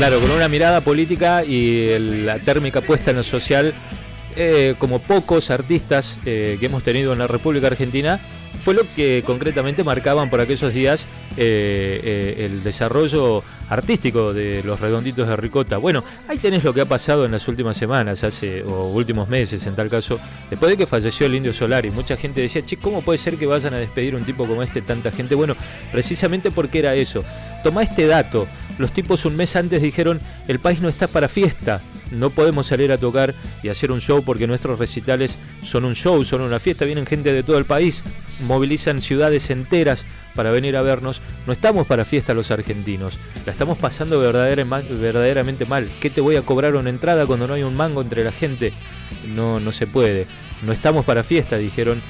Claro, con una mirada política y la térmica puesta en lo social, como pocos artistas que hemos tenido en la República Argentina, fue lo que concretamente marcaban por aquellos días el desarrollo artístico de los Redonditos de Ricota. Bueno, ahí tenés lo que ha pasado en las últimas semanas, o últimos meses en tal caso, después de que falleció el Indio Solari. Mucha gente decía, che, ¿cómo puede ser que vayan a despedir un tipo como este, tanta gente? Bueno, precisamente porque era eso. Tomá este dato, los tipos un mes antes dijeron, el país no está para fiesta, no podemos salir a tocar y hacer un show porque nuestros recitales son un show, son una fiesta, vienen gente de todo el país, movilizan ciudades enteras para venir a vernos. No estamos para fiesta los argentinos, la estamos pasando verdaderamente mal. ¿Qué te voy a cobrar una entrada cuando no hay un mango entre la gente? No se puede. No estamos para fiesta, dijeron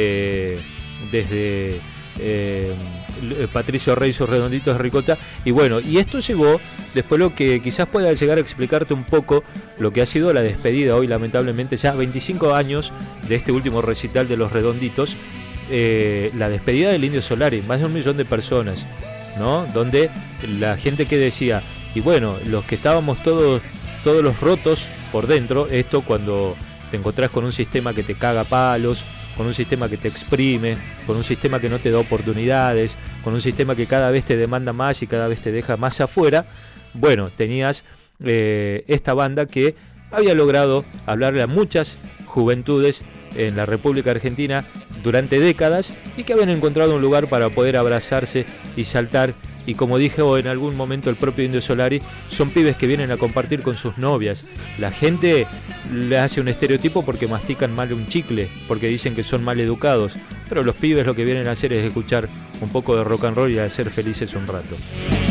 desde Patricio Rey, sus Redonditos de Ricota. Y bueno, y esto llegó después lo que quizás pueda llegar a explicarte un poco lo que ha sido la despedida hoy, lamentablemente, ya 25 años de este último recital de los Redonditos. La despedida del Indio Solari, más de 1 millón de personas, ¿no? Donde la gente que decía, y bueno, los que estábamos todos los rotos por dentro, esto cuando te encontrás con un sistema que te caga palos, con un sistema que te exprime, con un sistema que no te da oportunidades, con un sistema que cada vez te demanda más y cada vez te deja más afuera. Bueno, tenías esta banda que había logrado hablarle a muchas juventudes en la República Argentina durante décadas y que habían encontrado un lugar para poder abrazarse y saltar. Y como dije en algún momento el propio Indio Solari, son pibes que vienen a compartir con sus novias. La gente le hace un estereotipo porque mastican mal un chicle, porque dicen que son mal educados, pero los pibes lo que vienen a hacer es escuchar un poco de rock and roll y a ser felices un rato.